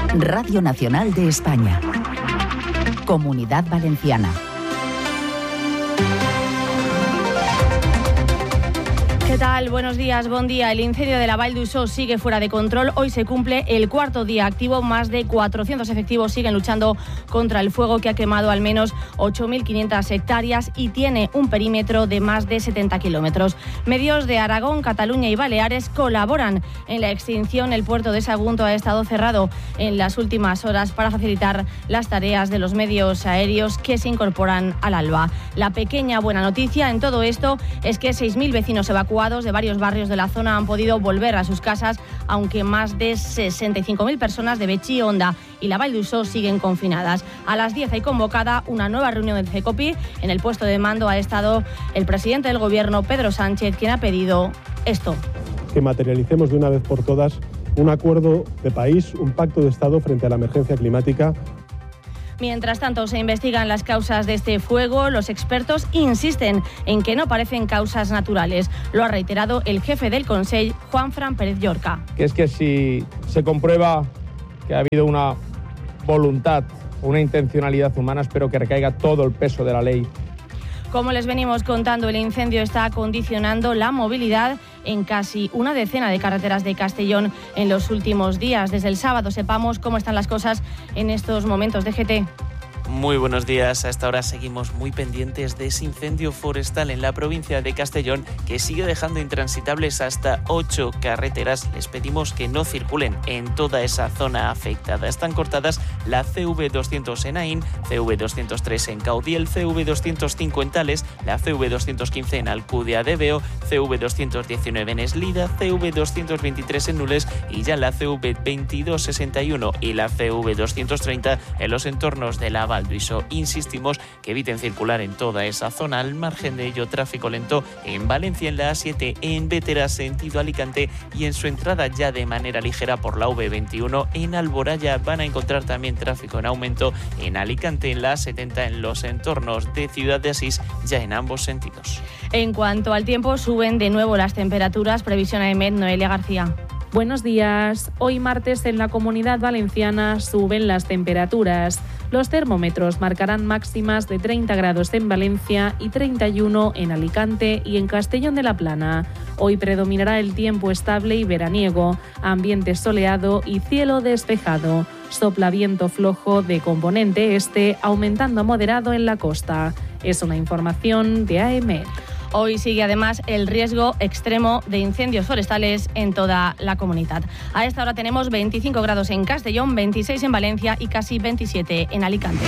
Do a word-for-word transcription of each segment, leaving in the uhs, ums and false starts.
Radio Nacional de España. Comunidad Valenciana. ¿Qué tal? Buenos días, buen día. El incendio de la Vall d'Uixó sigue fuera de control. Hoy se cumple el cuarto día activo. Más de cuatrocientos efectivos siguen luchando contra el fuego que ha quemado al menos ocho mil quinientas hectáreas y tiene un perímetro de más de setenta kilómetros. Medios de Aragón, Cataluña y Baleares colaboran en la extinción. El puerto de Sagunto ha estado cerrado en las últimas horas para facilitar las tareas de los medios aéreos que se incorporan al alba. La pequeña buena noticia en todo esto es que seis mil vecinos evacuados de varios barrios de la zona han podido volver a sus casas, aunque más de sesenta y cinco mil personas de Betxí, Onda y la Vall d'Uixó siguen confinadas. A las diez hay convocada una nueva reunión del CECOPI. En el puesto de mando ha estado el presidente del Gobierno, Pedro Sánchez, quien ha pedido esto. Que materialicemos de una vez por todas un acuerdo de país, un pacto de Estado frente a la emergencia climática. Mientras tanto, se investigan las causas de este fuego. Los expertos insisten en que no parecen causas naturales. Lo ha reiterado el jefe del Consell, Juanfran Pérez Llorca. Que es que si se comprueba que ha habido una voluntad, una intencionalidad humana, espero que recaiga todo el peso de la ley. Como les venimos contando, el incendio está condicionando la movilidad en casi una decena de carreteras de Castellón en los últimos días. Desde el sábado sepamos cómo están las cosas en estos momentos. D G T. Muy buenos días. A esta hora seguimos muy pendientes de ese incendio forestal en la provincia de Castellón que sigue dejando intransitables hasta ocho carreteras. Les pedimos que no circulen en toda esa zona afectada. Están cortadas la C V doscientos en Aín, C V doscientos tres en Caudiel, C V doscientos cinco en Tales, la C V doscientos quince en Alcudia de Veo, C V doscientos diecinueve en Eslida, C V doscientos veintitrés en Nules y ya la C V veintidós sesenta y uno y la C V doscientos treinta en los entornos de la Vall d'Uixó. Insistimos que eviten circular en toda esa zona. Al margen de ello, tráfico lento en Valencia en la A siete, en Bétera sentido Alicante y en su entrada ya de manera ligera por la V veintiuno en Alboraya. Van a encontrar también tráfico en aumento en Alicante en la A setenta en los entornos de Ciudad de Asís ya en ambos sentidos. En cuanto al tiempo, suben de nuevo las temperaturas. Previsión A E M E T, Noelia García. Buenos días. Hoy martes en la Comunidad Valenciana suben las temperaturas. Los termómetros marcarán máximas de treinta grados en Valencia y treinta y uno en Alicante y en Castellón de la Plana. Hoy predominará el tiempo estable y veraniego, ambiente soleado y cielo despejado. Sopla viento flojo de componente este, aumentando a moderado en la costa. Es una información de A E M E T. Hoy sigue además el riesgo extremo de incendios forestales en toda la comunidad. A esta hora tenemos veinticinco grados en Castellón, veintiséis en Valencia y casi veintisiete en Alicante.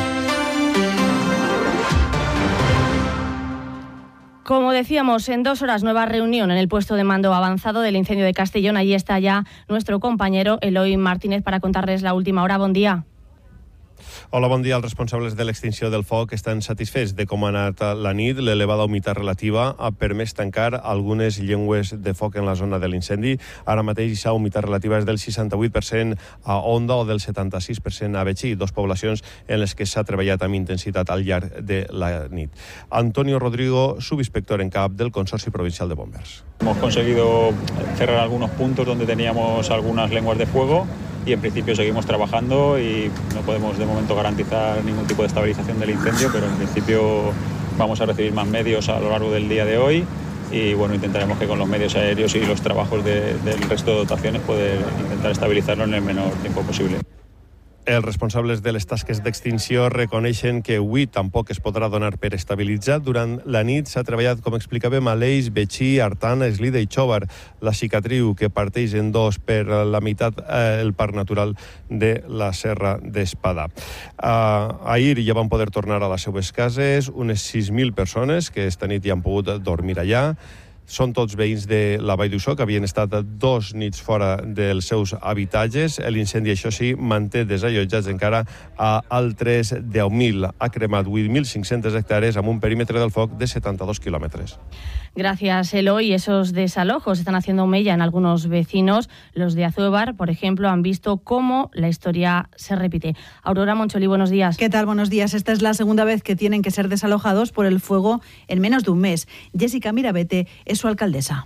Como decíamos, en dos horas nueva reunión en el puesto de mando avanzado del incendio de Castellón. Allí está ya nuestro compañero Eloi Martínez para contarles la última hora. Buen día. Hola, bon dia. Els responsables de l'extinció del foc estan satisfets de com ha anat la nit. L'elevada humitat relativa ha permès tancar algunes llengües de foc en la zona de l'incendi. Ara mateix la humitat relativa és del seixanta-vuit per cent a Onda o del setanta-sis per cent a Betxí, dos poblacions en les que s'ha treballat amb intensitat al llarg de la nit. Antonio Rodrigo, subinspector en cap del Consorci Provincial de Bombers. Hemos conseguido cerrar algunos puntos donde teníamos algunas lenguas de fuego y en principio seguimos trabajando y no podemos de momento garantizar ningún tipo de estabilización del incendio, pero en principio vamos a recibir más medios a lo largo del día de hoy y bueno, intentaremos que con los medios aéreos y los trabajos de, del resto de dotaciones poder intentar estabilizarlo en el menor tiempo posible. Els responsables de les tasques d'extinció reconeixen que avui tampoc es podrà donar per estabilitzat. Durant la nit s'ha treballat, com explicàvem, a L'Eix, Betxí, Artana, Eslida i Xóvar, la cicatriu que parteix en dos per la meitat eh, el parc natural de la Serra d'Espada. Uh, ahir ja van poder tornar a les seues cases unes sis mil persones que esta nit ja han pogut dormir allà. Són tots veïns de la Vall d'Uixó que havien estat dos nits fora dels seus habitatges. L'incendi, això sí, manté desallotjats encara a altres deu mil. Ha cremat vuit mil cinc-centes hectàrees amb un perímetre del foc de setanta-dos quilòmetres. Gracias, Eloi. Esos desalojos están haciendo mella en algunos vecinos. Los de Azuévar, por ejemplo, han visto cómo la historia se repite. Aurora Moncholi, buenos días. ¿Qué tal? Buenos días. Esta es la segunda vez que tienen que ser desalojados por el fuego en menos de un mes. Jessica Mirabete es su alcaldesa.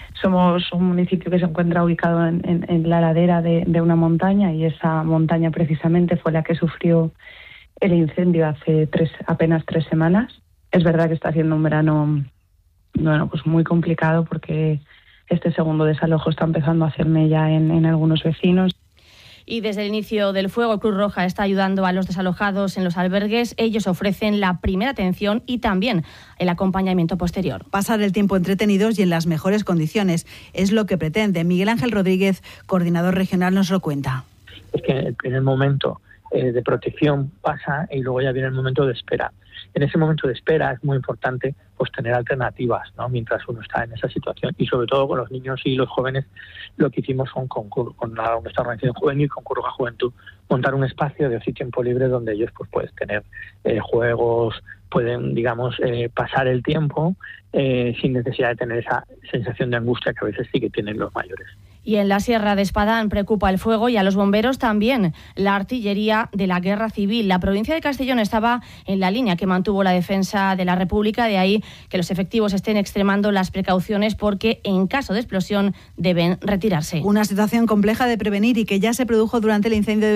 Somos un municipio que se encuentra ubicado en, en, en la ladera de, de una montaña, y esa montaña precisamente fue la que sufrió el incendio hace tres, apenas tres semanas. Es verdad que está siendo un verano, bueno, pues muy complicado, porque este segundo desalojo está empezando a hacer mella en, en algunos vecinos. Y desde el inicio del fuego, Cruz Roja está ayudando a los desalojados en los albergues. Ellos ofrecen la primera atención y también el acompañamiento posterior. Pasar el tiempo entretenidos y en las mejores condiciones es lo que pretende. Miguel Ángel Rodríguez, coordinador regional, nos lo cuenta. Es que el primer momento eh, de protección pasa y luego ya viene el momento de espera. En ese momento de espera es muy importante pues tener alternativas, ¿no?, mientras uno está en esa situación, y sobre todo con los niños y los jóvenes. Lo que hicimos con, con, con la, nuestra organización juvenil, con Cruz Roja Juventud, montar un espacio de ocio y tiempo libre donde ellos pues pueden tener eh, juegos, pueden, digamos, eh, pasar el tiempo eh, sin necesidad de tener esa sensación de angustia que a veces sí que tienen los mayores. Y en la Sierra de Espadán preocupa el fuego, y a los bomberos también la artillería de la guerra civil. La provincia de Castellón estaba en la línea que mantuvo la defensa de la República, de ahí que los efectivos estén extremando las precauciones, porque en caso de explosión deben retirarse. Una situación compleja de prevenir y que ya se produjo durante el incendio de